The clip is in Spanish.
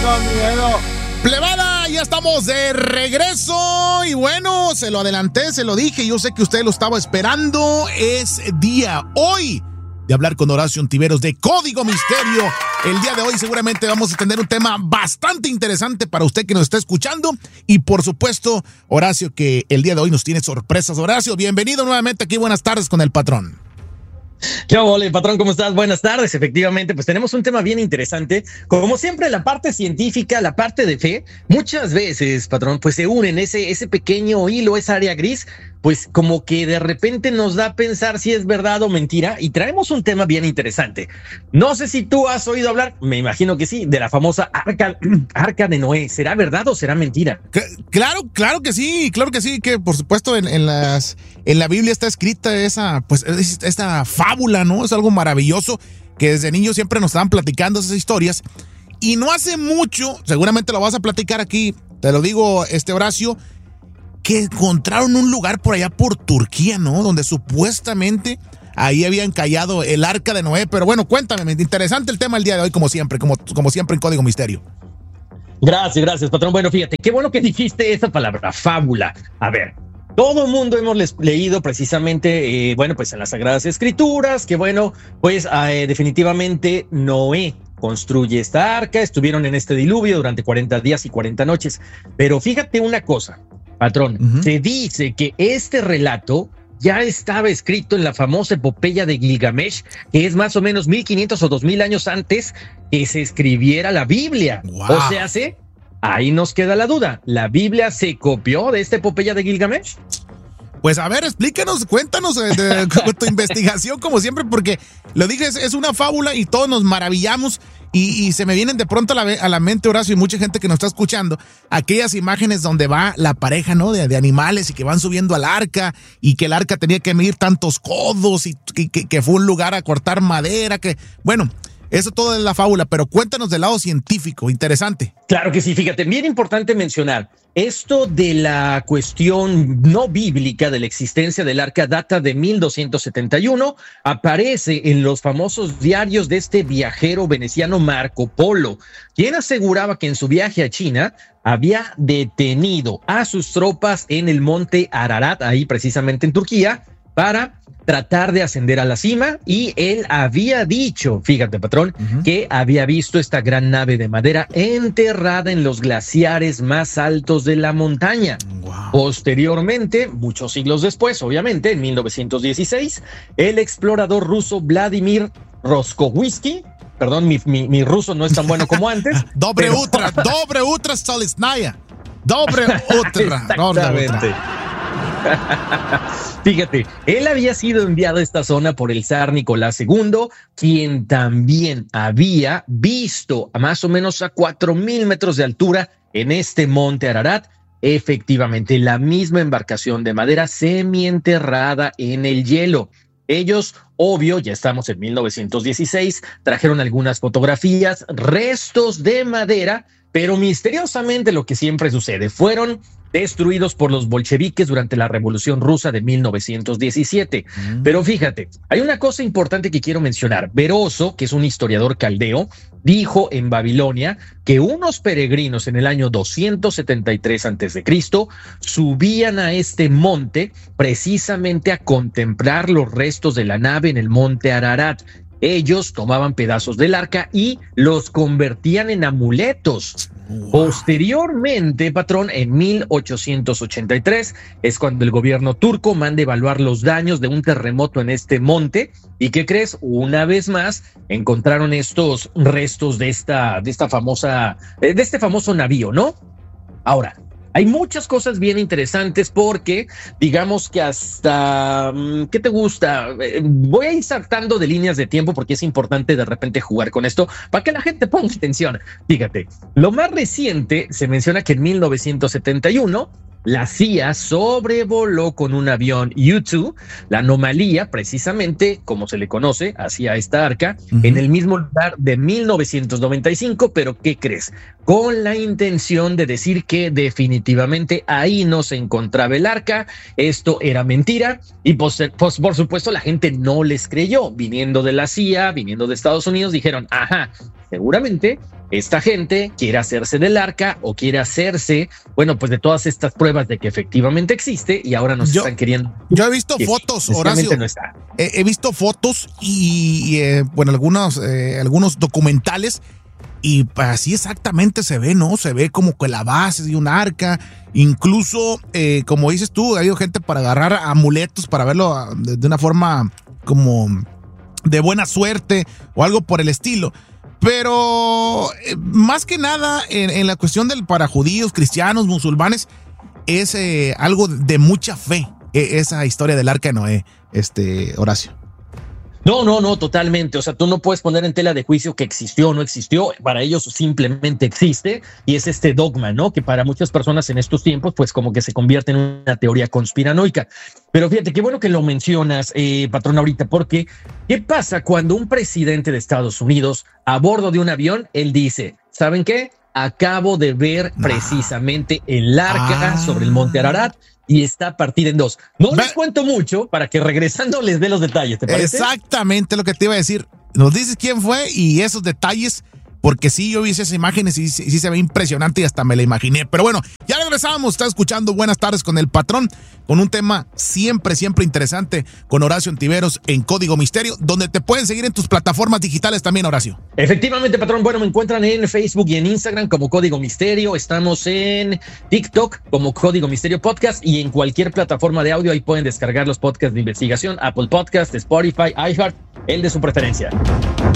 tengo miedo. Plebada, ya estamos de regreso y bueno, se lo adelanté, se lo dije, yo sé que usted lo estaba esperando. Es día hoy de hablar con Horacio Ontiveros de Código Misterio. El día de hoy seguramente vamos a tener un tema bastante interesante para usted que nos está escuchando y por supuesto, Horacio, que el día de hoy nos tiene sorpresas. Horacio, bienvenido nuevamente aquí, buenas tardes con el patrón. ¿Qué ole, patrón? ¿Cómo estás? Buenas tardes. Efectivamente, pues tenemos un tema bien interesante. Como siempre, la parte científica, la parte de fe, muchas veces, patrón, pues se unen ese pequeño hilo, esa área gris, pues como que de repente nos da a pensar si es verdad o mentira y traemos un tema bien interesante. No sé si tú has oído hablar, me imagino que sí, de la famosa arca de Noé. ¿Será verdad o será mentira? Claro que sí, que por supuesto en la Biblia está escrita esta fábula, ¿no? Es algo maravilloso que desde niños siempre nos estaban platicando esas historias y no hace mucho, seguramente lo vas a platicar aquí, te lo digo, Horacio, que encontraron un lugar por allá por Turquía, ¿no? Donde supuestamente ahí habían callado el arca de Noé. Pero bueno, cuéntame, interesante el tema el día de hoy, como siempre en Código Misterio. Gracias, patrón. Bueno, fíjate, qué bueno que dijiste esa palabra, fábula. A ver, todo el mundo hemos leído precisamente, pues en las Sagradas Escrituras, que definitivamente Noé construye esta arca, estuvieron en este diluvio durante 40 días y 40 noches. Pero fíjate una cosa, patrón, se dice que este relato ya estaba escrito en la famosa epopeya de Gilgamesh, que es más o menos 1500 o 2000 años antes que se escribiera la Biblia. Wow. O sea, ahí nos queda la duda. ¿La Biblia se copió de esta epopeya de Gilgamesh? Pues a ver, explícanos, cuéntanos de tu investigación como siempre, porque lo dije, es una fábula y todos nos maravillamos y se me vienen de pronto a la mente, Horacio, y mucha gente que nos está escuchando, aquellas imágenes donde va la pareja, ¿no? De animales y que van subiendo al arca y que el arca tenía que medir tantos codos y que fue un lugar a cortar madera, eso todo es la fábula, pero cuéntanos del lado científico, interesante. Claro que sí, fíjate, bien importante mencionar, esto de la cuestión no bíblica de la existencia del arca data de 1271, aparece en los famosos diarios de este viajero veneciano Marco Polo, quien aseguraba que en su viaje a China había detenido a sus tropas en el monte Ararat, ahí precisamente en Turquía, para tratar de ascender a la cima y él había dicho, fíjate patrón, que había visto esta gran nave de madera enterrada en los glaciares más altos de la montaña. Wow. Posteriormente, muchos siglos después, obviamente, en 1916, el explorador ruso Vladimir Roskovsky, perdón, mi ruso no es tan bueno como antes. Dobre utra Stolitsnaya. Exactamente. Fíjate, él había sido enviado a esta zona por el zar Nicolás II, quien también había visto a más o menos a 4,000 metros de altura en este monte Ararat, efectivamente la misma embarcación de madera semienterrada en el hielo. Ellos, obvio, ya estamos en 1916, trajeron algunas fotografías, restos de madera, pero misteriosamente lo que siempre sucede, fueron destruidos por los bolcheviques durante la Revolución Rusa de 1917. Pero fíjate, hay una cosa importante que quiero mencionar. Beroso, que es un historiador caldeo, dijo en Babilonia que unos peregrinos en el año 273 a.C. subían a este monte precisamente a contemplar los restos de la nave en el monte Ararat. Ellos tomaban pedazos del arca y los convertían en amuletos. Wow. Posteriormente, patrón, en 1883 es cuando el gobierno turco manda evaluar los daños de un terremoto en este monte. ¿Y qué crees? Una vez más encontraron estos restos de este famoso navío, ¿no? Ahora, hay muchas cosas bien interesantes porque digamos que hasta, ¿qué te gusta? Voy a ir saltando de líneas de tiempo porque es importante de repente jugar con esto para que la gente ponga atención. Fíjate, lo más reciente se menciona que en 1971 la CIA sobrevoló con un avión U-2 la anomalía, precisamente como se le conoce, hacia esta arca, en el mismo lugar de 1995, pero ¿qué crees? Con la intención de decir que definitivamente ahí no se encontraba el arca, esto era mentira, y pues por supuesto la gente no les creyó, viniendo de la CIA, viniendo de Estados Unidos, dijeron, ajá, seguramente esta gente quiere hacerse del arca o quiere hacerse, bueno, pues de todas estas pruebas de que efectivamente existe y ahora nos están queriendo. Yo he visto fotos, Horacio. No está. He visto fotos y bueno, algunos documentales y así exactamente se ve, ¿no? Se ve como que la base de un arca, incluso, como dices tú, ha habido gente para agarrar amuletos para verlo de una forma como de buena suerte o algo por el estilo. Pero más que nada en la cuestión para judíos, cristianos, musulmanes, es algo de mucha fe, esa historia del arca de Noé, Horacio. No, totalmente. O sea, tú no puedes poner en tela de juicio que existió o no existió. Para ellos simplemente existe y es este dogma, ¿no? Que para muchas personas en estos tiempos, pues como que se convierte en una teoría conspiranoica. Pero fíjate, qué bueno que lo mencionas, patrón, ahorita, porque ¿qué pasa cuando un presidente de Estados Unidos a bordo de un avión, él dice, ¿saben qué? Acabo de ver precisamente el arca sobre el monte Ararat y está partida en dos. No les cuento mucho para que regresando les dé los detalles, ¿te parece? Exactamente lo que te iba a decir. Nos dices quién fue y esos detalles, porque sí, yo vi esas imágenes y sí se ve impresionante y hasta me la imaginé. Pero bueno, ya regresamos. Está escuchando Buenas Tardes con el Patrón, con un tema siempre interesante con Horacio Ontiveros en Código Misterio, donde te pueden seguir en tus plataformas digitales también, Horacio. Efectivamente, patrón. Bueno, me encuentran en Facebook y en Instagram como Código Misterio. Estamos en TikTok como Código Misterio Podcast y en cualquier plataforma de audio ahí pueden descargar los podcasts de investigación, Apple Podcast, Spotify, iHeart, el de su preferencia.